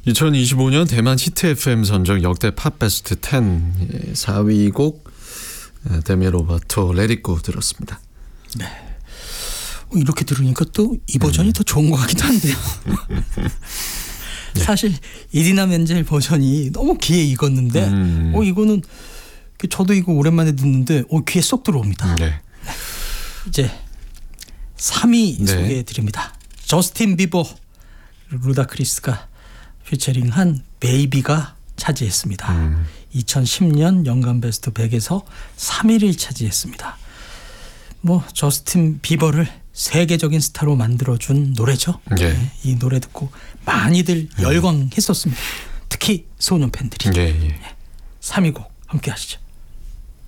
2025년 대만 히트 FM 선정 역대 팝 베스트 10 4위 곡 데미 로바토 Let It Go 들었습니다. 네. 이렇게 들으니까 또 이 버전이 더 좋은 것 같기도 한데요. 사실 이디나 멘젤 버전이 너무 귀에 익었는데 이거는 저도 이거 오랜만에 듣는데 귀에 쏙 들어옵니다. 네. 이제 3위 소개해 드립니다. 저스틴 비버 루다크리스가 피처링한 베이비가 차지했습니다. 2010년 연간 베스트 100에서 3위를 차지했습니다. 저스틴 비버를 세계적인 스타로 만들어준 노래죠. 네. 이 노래 듣고 많이들 열광했었습니다. 특히 소년 팬들이. 3위 곡 함께 하시죠.